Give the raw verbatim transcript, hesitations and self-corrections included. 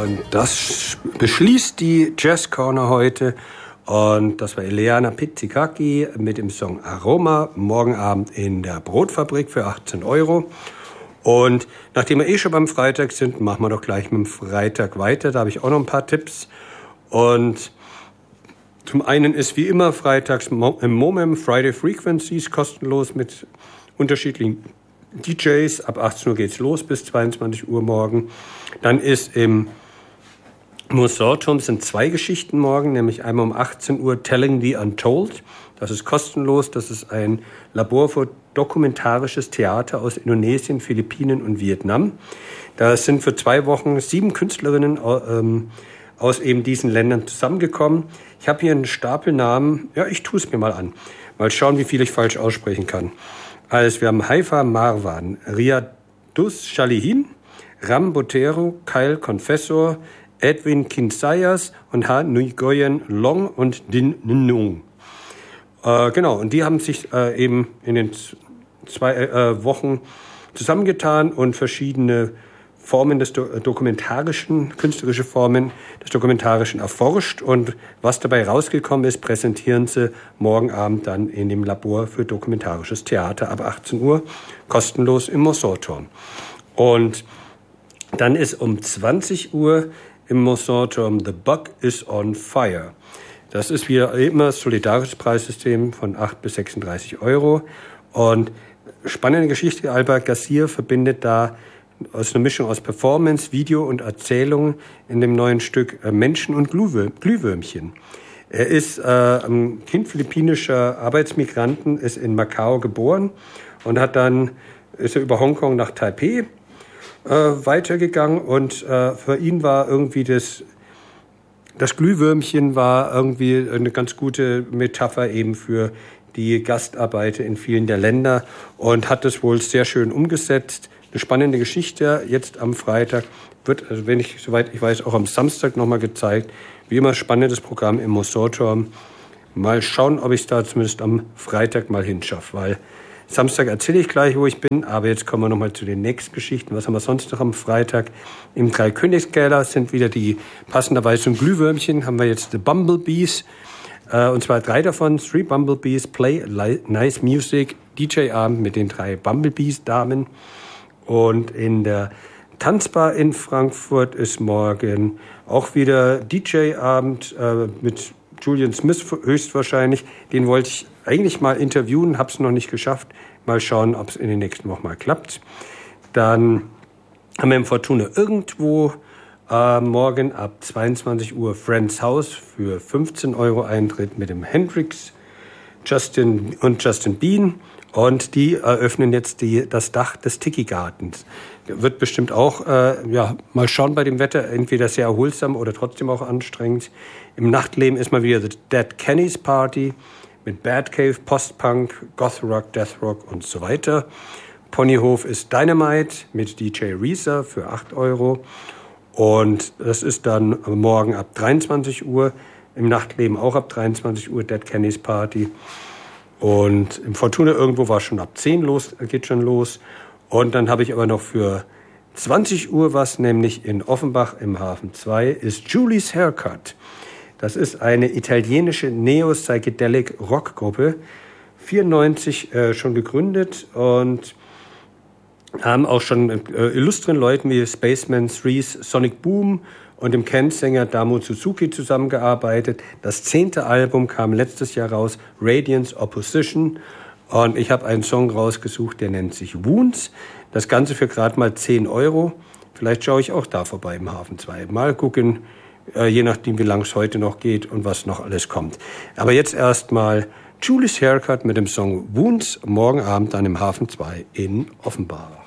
Und das beschließt die Jazz Corner heute. Und das war Ileana Pizzicaki mit dem Song Aroma, morgen Abend in der Brotfabrik für achtzehn Euro. Und nachdem wir eh schon beim Freitag sind, machen wir doch gleich mit dem Freitag weiter. Da habe ich auch noch ein paar Tipps. Und zum einen ist wie immer freitags im Moment Friday Frequencies kostenlos mit unterschiedlichen D Js. Ab achtzehn Uhr geht's los bis zweiundzwanzig Uhr morgen. Dann ist im Musortum sind zwei Geschichten morgen, nämlich einmal um achtzehn Uhr Telling the Untold. Das ist kostenlos. Das ist ein Labor für dokumentarisches Theater aus Indonesien, Philippinen und Vietnam. Da sind für zwei Wochen sieben Künstlerinnen ähm, aus eben diesen Ländern zusammengekommen. Ich habe hier einen Stapel Namen. Ja, ich tue es mir mal an. Mal schauen, wie viel ich falsch aussprechen kann. Also wir haben Haifa Marwan, Riyadus Shalihin, Ram Botero, Kyle Confessor, Edwin Kinsayas und Ha Nguyen Long und Din Nung. Äh, genau, und die haben sich äh, eben in den zwei äh, Wochen zusammengetan und verschiedene Formen des Do- dokumentarischen, künstlerische Formen des Dokumentarischen erforscht. Und was dabei rausgekommen ist, präsentieren sie morgen Abend dann in dem Labor für dokumentarisches Theater ab achtzehn Uhr, kostenlos im Mosorturm. Und dann ist um zwanzig Uhr im Mosorturm The Bug is on Fire. Das ist wie immer das solidarisches Preissystem von acht bis sechsunddreißig Euro. Und spannende Geschichte, Albert Gassier verbindet da aus einer Mischung aus Performance, Video und Erzählung in dem neuen Stück Menschen und Glühwürmchen. Er ist äh, ein Kind philippinischer Arbeitsmigranten, ist in Macau geboren und hat dann, ist er über Hongkong nach Taipei Äh, weitergegangen und äh, für ihn war irgendwie das, das Glühwürmchen war irgendwie eine ganz gute Metapher eben für die Gastarbeiter in vielen der Länder und hat das wohl sehr schön umgesetzt. Eine spannende Geschichte. Jetzt am Freitag wird, also wenn ich, soweit ich weiß, auch am Samstag nochmal gezeigt. Wie immer spannendes Programm im Mosorturm. Mal schauen, ob ich es da zumindest am Freitag mal hinschaffe, weil Samstag erzähle ich gleich, wo ich bin, aber jetzt kommen wir nochmal zu den nächsten Geschichten. Was haben wir sonst noch am Freitag? Im Dreikönigskeller sind wieder die passenderweise zum Glühwürmchen, haben wir jetzt The Bumblebees, äh, und zwar drei davon, Three Bumblebees, Play Nice Music, D J-Abend mit den drei Bumblebees-Damen. Und in der Tanzbar in Frankfurt ist morgen auch wieder D J-Abend äh, mit Julian Smith höchstwahrscheinlich. Den wollte ich eigentlich mal interviewen, habe es noch nicht geschafft. Mal schauen, ob es in den nächsten Wochen mal klappt. Dann haben wir im Fortuna irgendwo äh, morgen ab zweiundzwanzig Uhr Friends House für fünfzehn Euro Eintritt mit dem Hendrix, Justin und Justin Bean. Und die eröffnen jetzt die, das Dach des Tiki-Gartens. Wird bestimmt auch, äh, ja, mal schauen bei dem Wetter, entweder sehr erholsam oder trotzdem auch anstrengend. Im Nachtleben ist mal wieder The Dead Kennys Party mit Bad Cave, Post-Punk, Goth Rock, Death Rock und so weiter. Ponyhof ist Dynamite mit D J Reeser für acht Euro. Und das ist dann morgen ab dreiundzwanzig Uhr. Im Nachtleben auch ab dreiundzwanzig Uhr Dead Kennys Party. Und im Fortuna irgendwo war schon ab zehn los, geht schon los. Und dann habe ich aber noch für zwanzig Uhr was, nämlich in Offenbach im Hafen zwei, ist Julie's Haircut. Das ist eine italienische Neo-Psychedelic-Rockgruppe, vierundneunzig äh, schon gegründet und haben auch schon mit äh, illustren Leuten wie Spaceman Threes, Sonic Boom und dem Kent-Sänger Damo Suzuki zusammengearbeitet. Das zehnte Album kam letztes Jahr raus, Radiance Opposition. Und ich habe einen Song rausgesucht, der nennt sich Wounds. Das Ganze für gerade mal zehn Euro. Vielleicht schaue ich auch da vorbei im Hafen zwei. Mal gucken, äh, je nachdem, wie lang es heute noch geht und was noch alles kommt. Aber jetzt erstmal Julie's Haircut mit dem Song Wounds. Morgen Abend dann im Hafen zwei in Offenbach.